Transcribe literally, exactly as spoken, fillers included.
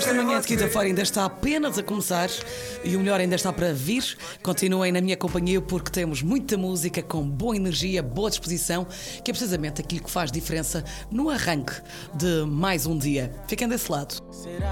Esta manhã de quinta-feira ainda está apenas a começar e o melhor ainda está para vir. Continuem na minha companhia porque temos muita música com boa energia, boa disposição, que é precisamente aquilo que faz diferença no arranque de mais um dia. Fiquem desse lado. Será